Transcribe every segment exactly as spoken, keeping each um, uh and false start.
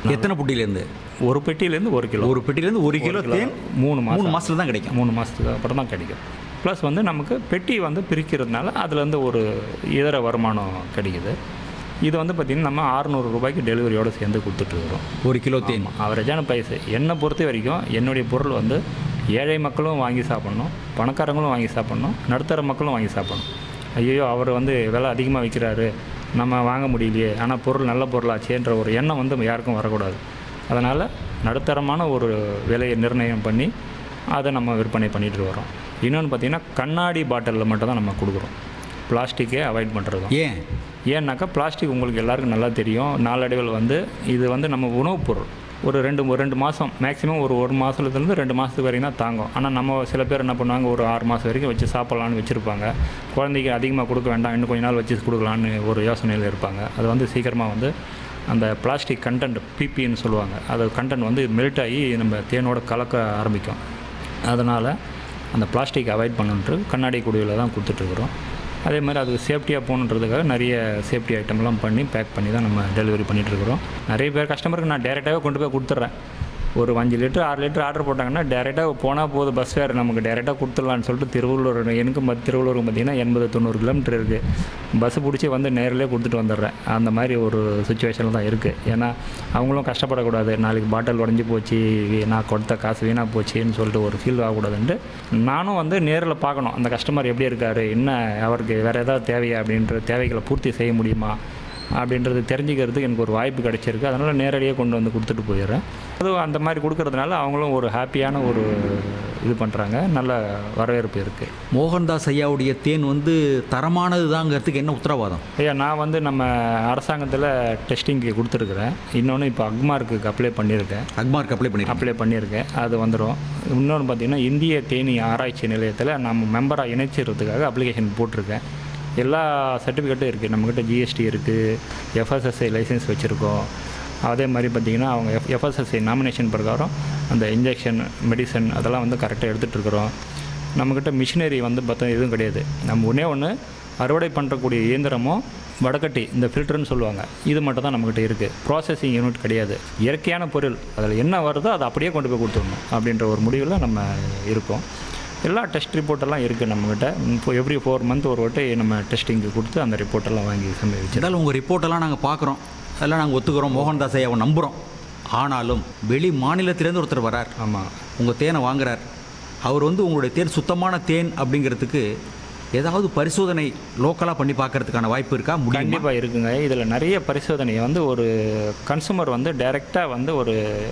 எத்தனை புட்டிலேருந்து? ஒரு பெட்டியிலேருந்து ஒரு கிலோ. ஒரு பெட்டிலேருந்து ஒரு கிலோ தேன் மூணு மாதம் மூணு மாதத்துல தான் கிடைக்கும். மூணு மாதத்துக்கு அப்புறம் தான் கிடைக்கும். ப்ளஸ் வந்து நமக்கு பெட்டி வந்து பிரிக்கிறதுனால அதுலேருந்து ஒரு இதர வருமானம் கிடைக்குது. இது வந்து பார்த்திங்கன்னா நம்ம அறுநூறு ரூபாய்க்கு டெலிவரியோடு சேர்ந்து கொடுத்துட்ருக்குறோம் ஒரு கிலோ தேன். அவரேஜான ப்ரைஸ். என்னை பொறுத்த வரைக்கும் என்னுடைய பொருள் வந்து ஏழை மக்களும் வாங்கி சாப்பிட்ணும், பணக்காரங்களும் வாங்கி சாப்பிட்ணும், நடுத்தர மக்களும் வாங்கி சாப்பிட்ணும். ஐயோ அவர் வந்து விலை அதிகமாக விற்கிறாரு, நம்ம வாங்க முடியலையே, ஆனால் பொருள் நல்ல பொருளாச்சேன்ற ஒரு எண்ணம் வந்து யாருக்கும் வரக்கூடாது. அதனால் நடுத்தரமான ஒரு விலையை நிர்ணயம் பண்ணி அதை நம்ம விற்பனை பண்ணிட்டு வரோம். இன்னொன்று பார்த்திங்கன்னா கண்ணாடி பாட்டிலில் மட்டும் தான் நம்ம கொடுக்குறோம். பிளாஸ்டிக்கே அவாய்ட் பண்ணுறதும். ஏன் ஏன்னாக்கா பிளாஸ்டிக் உங்களுக்கு எல்லாருக்கும் நல்லா தெரியும், நாளடைவில் வந்து இது வந்து நம்ம உணவுப் பொருள் ஒரு ரெண்டு ஒரு ரெண்டு மாதம் மேக்ஸிமம் ஒரு ஒரு மாதத்துலேருந்து ரெண்டு மாதத்துக்கு வரைக்கும் தான் தாங்கும். ஆனால் நம்ம சில பேர் என்ன பண்ணுவாங்க, ஒரு ஆறு மாதம் வரைக்கும் வச்சு சாப்பிட்லான்னு வச்சுருப்பாங்க. குழந்தைக்கு அதிகமாக கொடுக்க வேண்டாம், இன்னும் கொஞ்ச நாள் வச்சு கொடுக்கலான்னு ஒரு யோசனையில் இருப்பாங்க. அது வந்து சீக்கிரமாக வந்து அந்த பிளாஸ்டிக் கண்டென்ட் பிபின்னு சொல்லுவாங்க, அது கண்டென்ட் வந்து மெல்ட் ஆகி நம்ம தேனோட கலக்க ஆரம்பிக்கும். அதனால் அந்த பிளாஸ்டிக் அவாய்ட் பண்ணுன்ட்டு கண்ணாடி குடியில் தான் கொடுத்துட்ருக்குறோம். அதே மாதிரி அது சேஃப்டியாக போகணுன்றதுக்காக நிறைய சேஃப்டி ஐட்டம்லாம் பண்ணி பேக் பண்ணி தான் நம்ம டெலிவரி பண்ணிகிட்ருக்குறோம். நிறைய பேர் கஸ்டமருக்கு நான் டேரெக்டாகவே கொண்டு போய் கொடுத்துட்றேன். ஒரு அஞ்சு லிட்டர் ஆறு லிட்டர் ஆர்டர் போட்டாங்கன்னா டேரெக்டாக போனால் போது, பஸ் ஃபேர் நமக்கு டேரெக்டாக கொடுத்துடலான்னு சொல்லிட்டு திருவள்ளூர் எனக்கும் திருவள்ளூருக்கு பார்த்திங்கன்னா எண்பது தொண்ணூறு கிலோமீட்டர் இருக்குது. பஸ்ஸு பிடிச்சி வந்து நேரிலே கொடுத்துட்டு வந்துடுறேன். அந்த மாதிரி ஒரு சுச்சுவேஷனில் தான் இருக்குது. ஏன்னா அவங்களும் கஷ்டப்படக்கூடாது, நாளைக்கு பாட்டில் உடஞ்சி போச்சு, நான் கொடுத்த காசு வீணாக போச்சுன்னு சொல்லிட்டு ஒரு ஃபீல் ஆகக்கூடாதுன்ட்டு நானும் வந்து நேரில் பார்க்கணும் அந்த கஸ்டமர் எப்படி இருக்கார், என்ன அவருக்கு வேறு ஏதாவது தேவையா அப்படின்ற தேவைகளை பூர்த்தி செய்ய முடியுமா அப்படின்றது தெரிஞ்சுக்கிறதுக்கு எனக்கு ஒரு வாய்ப்பு கிடைச்சிருக்கு. அதனால் நேரடியாக கொண்டு வந்து கொடுத்துட்டு போயிடுறேன். அதுவும் அந்த மாதிரி கொடுக்கறதுனால அவங்களும் ஒரு ஹாப்பியான ஒரு இது பண்ணுறாங்க, நல்ல வரவேற்பு இருக்குது. மோகன்தாஸ் ஐயாவுடைய தேன் வந்து தரமானது தாங்கிறதுக்கு என்ன உத்தரவாதம்? ஐயா நான் வந்து நம்ம அரசாங்கத்தில் டெஸ்டிங்க்கு கொடுத்துருக்குறேன். இன்னொன்று இப்போ அக்மார்க்கு அப்ளை பண்ணியிருக்கேன். அக்மார்க் அப்ளை பண்ணி அப்ளை பண்ணியிருக்கேன், அது வந்துடும். இன்னொன்று பார்த்திங்கன்னா இந்திய தேனீ ஆராய்ச்சி நிலையத்தில் நம்ம மெம்பராக இணைச்சிறதுக்காக அப்ளிகேஷன் போட்டிருக்கேன். எல்லா சர்டிஃபிகேட்டும் இருக்குது நம்மக்கிட்ட. ஜிஎஸ்டி இருக்குது, எஃப்எஸ்எஸ்ஐ லைசன்ஸ் வச்சுருக்கோம். அதே மாதிரி பார்த்திங்கன்னா அவங்க எஃப் எஃப்எஸ்எஸ்ஐ நாமினேஷன் பிரகாரம் அந்த இன்ஜெக்ஷன் மெடிசன் அதெல்லாம் வந்து கரெக்டாக எடுத்துகிட்ருக்குறோம். நம்மக்கிட்ட மிஷினரி வந்து பார்த்தா எதுவும் கிடையாது. நம்ம ஒன்றே ஒன்று அறுவடை பண்ணுறக்கூடிய இயந்திரமும் வடக்கட்டி இந்த ஃபில்டர்னு சொல்லுவாங்க, இது மட்டும் தான் நம்மக்கிட்ட இருக்குது. ப்ராசஸிங் யூனிட் கிடையாது. இயற்கையான பொருள், அதில் என்ன வருதோ அதை அப்படியே கொண்டு போய் கொடுத்துடணும் அப்படின்ற ஒரு முடிவில் நம்ம இருக்கோம். எல்லா டெஸ்ட் ரிப்போர்ட்டெல்லாம் இருக்குது நம்மக்கிட்ட. இப்போ எவ்ரி ஃபோர் மந்த் ஒரு வாட்டி நம்ம டெஸ்டிங்கு கொடுத்து அந்த ரிப்போர்ட்டெல்லாம் வாங்கி சமைச்சு. இருந்தாலும் உங்கள் ரிப்போர்ட்டெல்லாம் நாங்கள் பார்க்குறோம், அதெல்லாம் நாங்கள் ஒத்துக்கிறோம், மோகன்தாஸ் ஐயாவை நம்புகிறோம். ஆனாலும் வெளி மாநிலத்திலேருந்து ஒருத்தர் வரார், ஆமாம், உங்கள் தேனை வாங்குறார். அவர் வந்து உங்களுடைய தேன் சுத்தமான தேன் அப்படிங்கிறதுக்கு ஏதாவது பரிசோதனை லோக்கலாக பண்ணி பார்க்கறதுக்கான வாய்ப்பு இருக்கா? கண்டிப்பாக இருக்குங்க. இதில் நிறைய பரிசோதனை வந்து ஒரு கன்சூமர் வந்து டைரெக்டாக வந்து ஒரு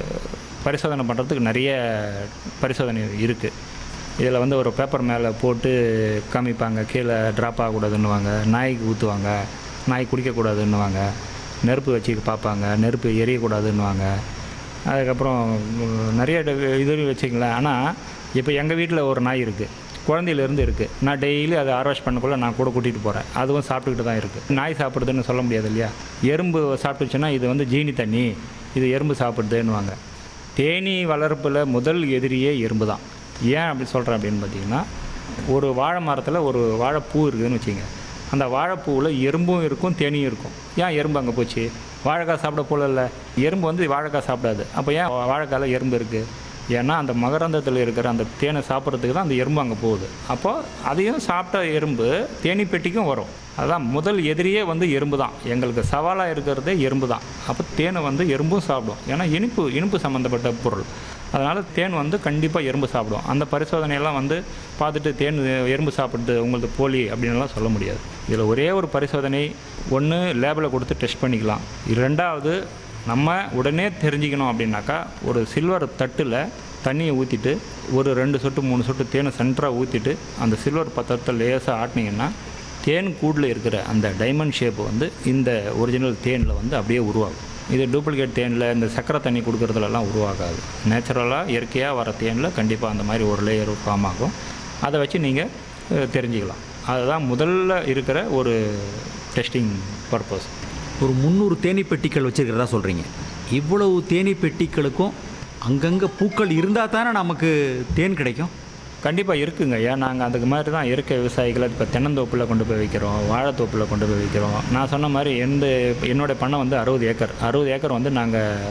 பரிசோதனை பண்ணுறதுக்கு நிறைய பரிசோதனை இருக்குது. இதில் வந்து ஒரு பேப்பர் மேலே போட்டு காமிப்பாங்க, கீழே ட்ராப் ஆகக்கூடாதுன்னுவாங்க, நாய்க்கு ஊற்றுவாங்க, நாய் குடிக்கக்கூடாதுன்னுவாங்க, நெருப்பு வச்சு பார்ப்பாங்க, நெருப்பு எரியக்கூடாதுன்னுவாங்க. அதுக்கப்புறம் நிறைய இது வச்சுங்களேன். ஆனால் இப்போ எங்கள் வீட்டில் ஒரு நாய் இருக்குது, குழந்தையிலேருந்து இருக்குது. நான் டெய்லி அதை ஆர்வாஷ் பண்ணக்குள்ளே நான் கூட கூட்டிகிட்டு போகிறேன், அதுவும் சாப்பிட்டுக்கிட்டு தான் இருக்குது. நாய் சாப்பிடுதுன்னு சொல்ல முடியாது இல்லையா. எறும்பு சாப்பிட்டுச்சுன்னா இது வந்து ஜீனி தண்ணி, இது எறும்பு சாப்பிடுதுன்னுவாங்க. தேனீ வளர்ப்பில் முதல் எதிரியே எறும்பு தான். ஏன் அப்படி சொல்கிறேன் அப்படின்னு பார்த்தீங்கன்னா, ஒரு வாழை மரத்தில் ஒரு வாழைப்பூ இருக்குதுன்னு வச்சுங்க, அந்த வாழைப்பூவில் எறும்பும் இருக்கும் தேனியும் இருக்கும். ஏன் எறும்பு அங்கே போச்சு? வாழைக்காய் சாப்பிட போல இல்லை, எறும்பு வந்து வாழைக்காய் சாப்பிடாது. அப்போ ஏன் வாழைக்காயில் எறும்பு இருக்குது? ஏன்னா அந்த மகரந்தத்தில் இருக்கிற அந்த தேனை சாப்பிட்றதுக்கு தான் அந்த எறும்பு அங்கே போகுது. அப்போது அதையும் சாப்பிட்ட எறும்பு தேனீ பெட்டிக்கும் வரும். அதுதான் முதல் எதிரியே வந்து எறும்பு தான். எங்களுக்கு சவாலாக இருக்கிறதே எறும்பு தான். அப்போ தேனை வந்து எறும்பும் சாப்பிடும். ஏன்னா இனிப்பு இனிப்பு சம்மந்தப்பட்ட பொருள். அதனால் தேன் வந்து கண்டிப்பாக எறும்பு சாப்பிடும். அந்த பரிசோதனையெல்லாம் வந்து பார்த்துட்டு தேன் எறும்பு சாப்பிட்டு உங்களுக்கு போலி அப்படின்லாம் சொல்ல முடியாது. இதில் ஒரே ஒரு பரிசோதனை, ஒன்று லேபில் கொடுத்து டெஸ்ட் பண்ணிக்கலாம். ரெண்டாவது நம்ம உடனே தெரிஞ்சுக்கணும் அப்படின்னாக்கா, ஒரு சில்வர் தட்டில் தண்ணியை ஊற்றிட்டு ஒரு ரெண்டு சொட்டு மூணு சொட்டு தேனை சென்டராக ஊற்றிட்டு அந்த சில்வர் பத்திரத்தை லேசாக ஆட்டினீங்கன்னா தேன் கூடில் இருக்கிற அந்த டைமண்ட் ஷேப்பு வந்து இந்த ஒரிஜினல் தேனில் வந்து அப்படியே உருவாகும். இது டூப்ளிகேட் தேனில் இந்த சக்கரை தண்ணி கொடுக்குறதுலலாம் உருவாகாது. நேச்சுரலாக இயற்கையாக வர தேனில் கண்டிப்பாக அந்த மாதிரி ஒரு லேயர் ஃபார்ம் ஆகும். அதை வச்சு நீங்கள் தெரிஞ்சுக்கலாம். அதுதான் முதல்ல இருக்கிற ஒரு டெஸ்டிங் பர்பஸ். ஒரு முந்நூறு தேனீ பெட்டிகள் வச்சுருக்கிறதா சொல்கிறீங்க. இவ்வளவு தேனீ பெட்டிகளுக்கும் அங்கங்கே பூக்கள் இருந்தால் தானே நமக்கு தேன் கிடைக்கும்? கண்டிப்பாக இருக்குங்க. ஏன் நாங்கள் அதுக்கு மாதிரி தான் இயற்கை விவசாயிகளை இப்போ தென்னந்தோப்பில் கொண்டு போய் வைக்கிறோம், வாழைத்தோப்பில் கொண்டு போய் வைக்கிறோம். நான் சொன்ன மாதிரி எந்த என்னோடய பண்ணை வந்து அறுபது ஏக்கர் அறுபது ஏக்கர் வந்து நாங்கள்